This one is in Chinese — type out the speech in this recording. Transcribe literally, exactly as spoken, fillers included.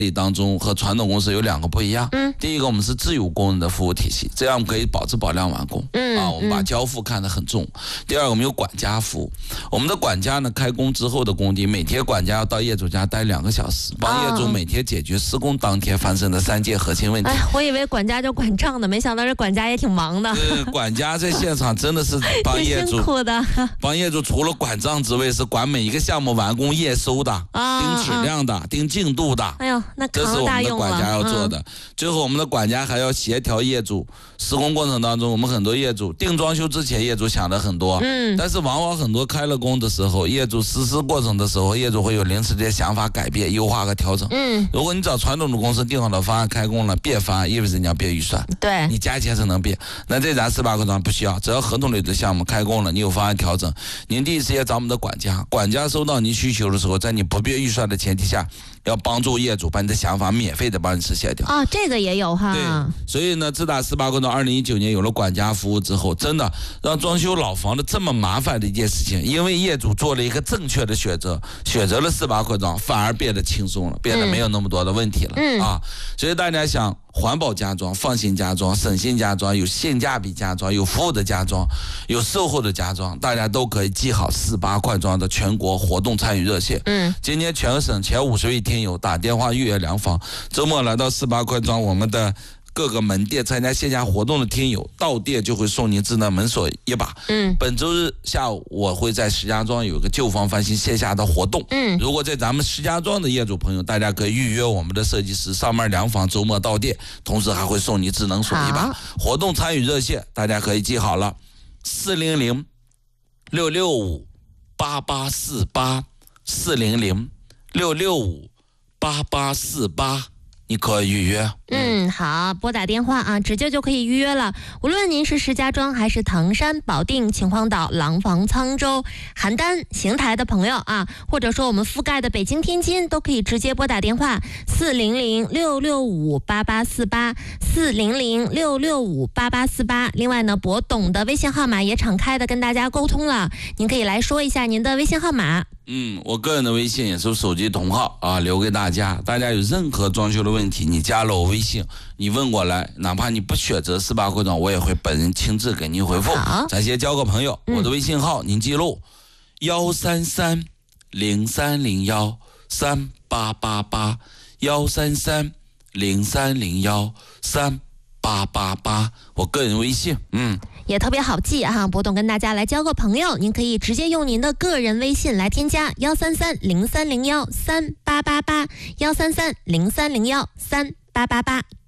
里当中和传统公司有两个不一样。嗯，第一个我们是自有工人的服务体系，这样我们可以保质保量完工。嗯啊，我们把交付看得很重。第二个我们有管家服务，我们的管家呢开工之后的工地，每天管家要到业主家待两个小时，帮业主每天解决施工当天发生的三件核心问题。 哎，我以为管家就管账的，没想到这管家也挺忙的。 呃，管家在现场真的是帮业主， 辛苦的。 帮业主除了管账之外，是管每一个项目完工验收的，啊、盯质量的，啊、盯进度的。 哎呦，那这是我们的管家要做的。嗯、最后，我们的管家还要协调业主。施工过程当中，我们很多业主定装修之前，业主想的很多，嗯，但是往往很多开了工的时候，业主实施过程的时候，业主会有临时的想法改变、优化和调整。嗯，如果你找传统的公司定好了方案开工了，变方案意味着你要变预算， 对， 你加钱才能变。那这咱四八块庄不需要，只要合同里的项目开工了，你有方案调整，您第一时间找我们的管家，管家收到您需求的时候，在你不变预算的前提下，要帮助业主把你的想法免费的帮你实现掉。 啊、哦，这个也有哈。 对，所以呢，自打四八块庄二零一九年有了管家服务之后，真的让装修老房子这么麻烦的一件事情，因为业主做了一个正确的选择，选择了四八块庄，反而变得轻松了，变得没有那么多的问题了、嗯、啊。所以大家想环保家装、放心家装、省心家装、有性价比家装、有服务的家装、有售后的家装，大家都可以记好四八块庄的全国活动参与热线。嗯，今年全省前五十位听友打电话预约量房，周末来到四八块庄我们的各个门店参加线下活动的听友，到店就会送您智能门锁一把。嗯，本周日下午我会在石家庄有一个旧房翻新线下的活动。嗯，如果在咱们石家庄的业主朋友，大家可以预约我们的设计师上门量房，周末到店，同时还会送你智能锁一把。活动参与热线大家可以记好了，四零零六六五八八四八，四零零六六五八八四八。你可以预约。 嗯，好，拨打电话啊，直接就可以预约了。无论您是石家庄还是唐山、保定、秦皇岛、廊坊、沧州、邯郸、邢台的朋友啊，或者说我们覆盖的北京、天津，都可以直接拨打电话四零零六六五八八四八，四零零六六五八八四八。另外呢，博董的微信号码也敞开的跟大家沟通了，您可以来说一下您的微信号码。 嗯，我个人的微信也是手机同号啊，留给大家。大家有任何装修的问题，你加了我微信，你问过来，哪怕你不选择四八块庄，我也会本人亲自给您回复。咱先交个朋友，我的微信号、嗯、您记录：幺三三零三零幺三八八八，幺三三零三零幺三八八八，我个人微信，嗯。 也特别好记啊，博董跟大家来交个朋友，您可以直接用您的个人微信来添加幺三三零三零幺三八八八，幺三三零三零幺三八八八。